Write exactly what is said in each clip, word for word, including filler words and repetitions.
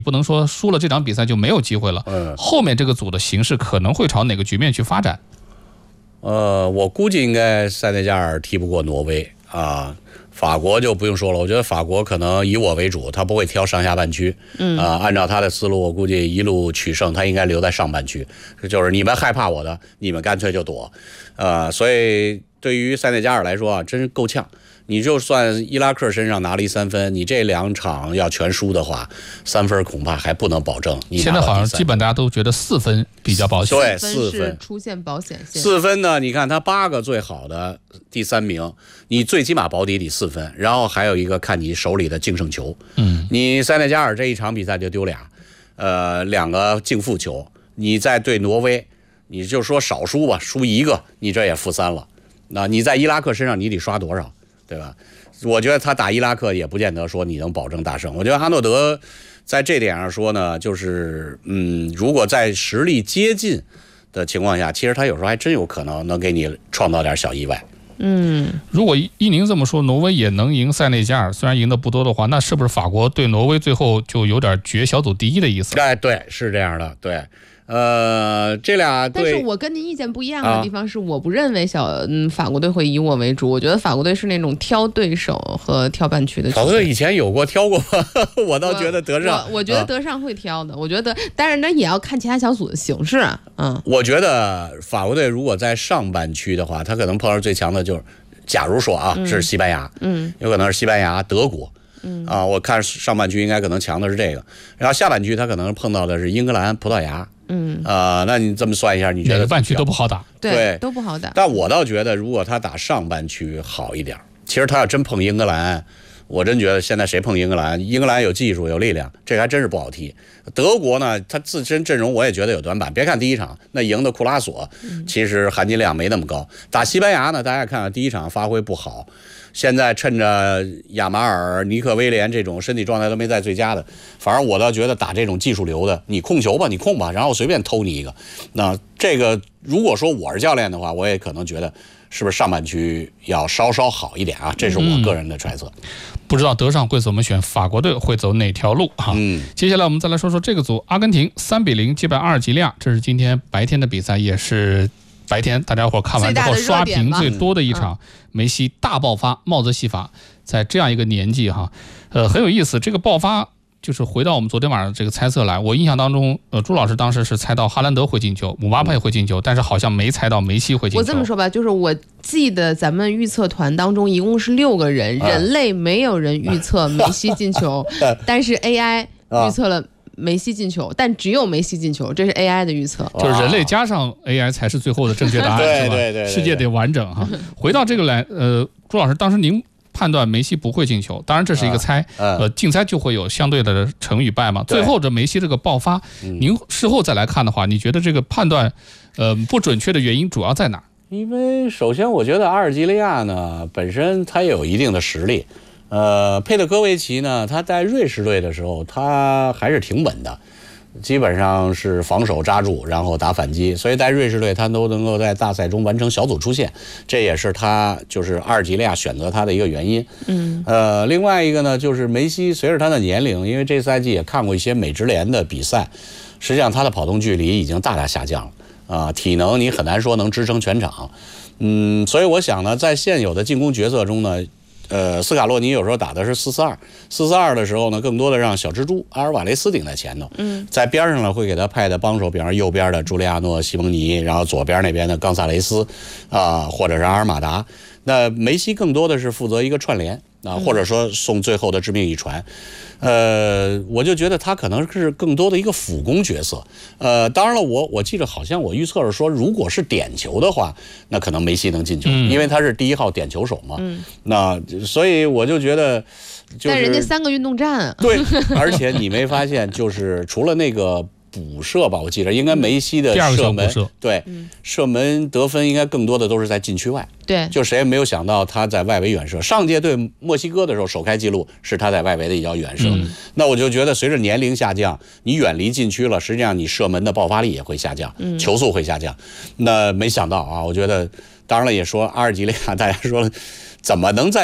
不能说输了这场比赛就没有机会了。嗯，后面这个组的形势可能会朝哪个局面去发展？ 呃，我估计应该塞内加尔踢不过挪威啊。法国就不用说了，我觉得法国可能以我为主，他不会挑上下半区。嗯啊、呃，按照他的思路，我估计一路取胜，他应该留在上半区。就是你们害怕我的，你们干脆就躲。呃，所以对于塞内加尔来说啊，真是够呛。你就算伊拉克身上拿了一三分，你这两场要全输的话，三分恐怕还不能保证你拿到第三分。 现在好像基本大家都觉得四分比较保险。 对，四分出现保险线。 四分呢？你看他八个最好的第三名，你最起码保底得四分，然后还有一个看你手里的净胜球。嗯，你塞内加尔这一场比赛就丢俩，呃，两个净负球。你再对挪威，你就说少输吧，输一个，你这也负三了。那你在伊拉克身上你得刷多少？对吧？我觉得他打伊拉克也不见得说你能保证大胜。我觉得阿诺德在这点上说呢，就是嗯，如果在实力接近的情况下，其实他有时候还真有可能能给你创造点小意外。 嗯，如果依您这么说，挪威也能赢塞内加尔，虽然赢的不多的话，那是不是法国对挪威最后就有点决小组第一的意思？ 哎，对，是这样的，对。呃，这俩队， 但是我跟您意见不一样的地方是，我不认为小嗯法国队会以我为主，我觉得法国队是那种挑对手和挑半区的球队。 法国队以前有过挑过吗？我倒觉得德尚， 我, 我, 我觉得德尚会挑的，啊、我觉得，但是那也要看其他小组的形势啊。嗯， 我觉得法国队如果在上半区的话，他可能碰上最强的就是，假如说啊、嗯、是西班牙，嗯，有可能是西班牙、德国。嗯啊，我看上半区应该可能强的是这个，然后下半区他可能碰到的是英格兰、葡萄牙。嗯啊、呃，那你这么算一下，你觉得半区都不好打？ 对，都不好打。 但我倒觉得，如果他打上半区好一点，其实他要真碰英格兰，我真觉得现在谁碰英格兰，英格兰有技术有力量，这个还真是不好踢。德国呢，他自身阵容我也觉得有短板。别看第一场那赢的库拉索，其实含金量没那么高。打西班牙呢，大家看看第一场发挥不好。现在趁着亚马尔、尼克威廉这种身体状态都没在最佳的，反而我倒觉得打这种技术流的，你控球吧，你控吧，然后随便偷你一个。那这个如果说我是教练的话，我也可能觉得是不是上半区要稍稍好一点啊？这是我个人的揣测。嗯、 不知道德尚会怎么选，法国队会走哪条路啊？嗯，接下来我们再来说说这个组，阿根廷三比零击败阿尔及利亚，这是今天白天的比赛，也是。白天大家伙看完之后刷屏最多的一场，梅西大爆发，帽子戏法，在这样一个年纪哈，呃很有意思。这个爆发就是回到我们昨天晚上这个猜测来，我印象当中，呃朱老师当时是猜到哈兰德会进球，姆巴佩会进球，但是好像没猜到梅西会进球。 我这么说吧，就是我记得咱们预测团当中一共是六个人，人类没有人预测梅西进球，但是 A I 预测了。梅西进球，但只有梅西进球，这是 A I 的预测， 就是人类加上 A I 才是最后的正确答案， 对是吧？ 对对对， 世界得完整哈。回到这个来，呃，朱老师，当时您判断梅西不会进球，当然这是一个猜，啊、呃，竞猜就会有相对的成与败嘛。最后这梅西这个爆发，您事后再来看的话，你觉得这个判断，呃，不准确的原因主要在哪？ 因为首先我觉得阿尔及利亚呢本身它也有一定的实力。呃，佩德戈维奇呢，他在瑞士队的时候，他还是挺稳的，基本上是防守扎住，然后打反击，所以在瑞士队他都能够在大赛中完成小组出线，这也是他就是阿尔及利亚选择他的一个原因。嗯，呃，另外一个呢，就是梅西随着他的年龄，因为这赛季也看过一些美职联的比赛，实际上他的跑动距离已经大大下降了啊、呃，体能你很难说能支撑全场。嗯，所以我想呢，在现有的进攻角色中呢。呃，斯卡洛尼有时候打的是四四二，四四二的时候呢，更多的让小蜘蛛阿尔瓦雷斯顶在前头，嗯，在边上呢会给他派的帮手，比方右边的朱利亚诺·西蒙尼，然后左边那边的冈萨雷斯，啊、呃，或者是阿尔马达。那梅西更多的是负责一个串联啊，或者说送最后的致命一传。呃，我就觉得他可能是更多的一个辅攻角色。呃，当然了，我我记得好像我预测是说，如果是点球的话，那可能梅西能进球，嗯、因为他是第一号点球手嘛。嗯、那所以我就觉得、就是， 但人家三个运动战、啊， 对，而且你没发现，就是除了那个。补射吧，我记得应该梅西的射门， 射对、嗯，射门得分应该更多的都是在禁区外。 对， 就谁也没有想到他在外围远射。上届对墨西哥的时候，首开纪录是他在外围的一脚远射。嗯、那我就觉得，随着年龄下降，你远离禁区了，实际上你射门的爆发力也会下降，嗯、球速会下降。那没想到啊，我觉得，当然了，也说阿尔及利亚，大家说怎么能在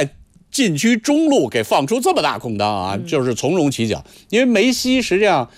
禁区中路给放出这么大空当啊，就是从容起脚。因为梅西实际上